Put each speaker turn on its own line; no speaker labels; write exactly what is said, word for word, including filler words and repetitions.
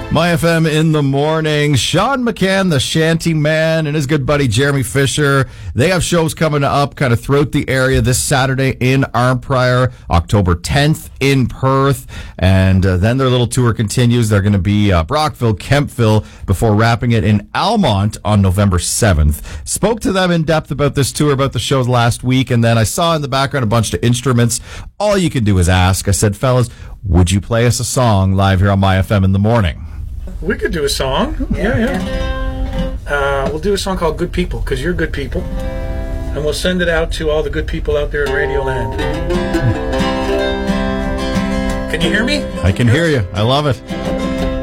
My F M in the morning. Sean McCann, the Shanty Man, and his good buddy Jeremy Fisher. They have shows coming up kind of throughout the area this Saturday in Arnprior, October tenth in Perth, and uh, then their little tour continues. They're going to be uh, Brockville, Kempville, before wrapping it in Almont on November seventh. Spoke to them in depth about this tour, about the shows last week, and then I saw in the background a bunch of instruments. All you can do is ask. I said, fellas, would you play us a song live here on My F M in the morning?
We could do a song. Yeah, yeah. Uh, we'll do a song called Good People, because you're good people. And we'll send it out to all the good people out there in Radioland. Can you hear me?
I can hear you. I love it.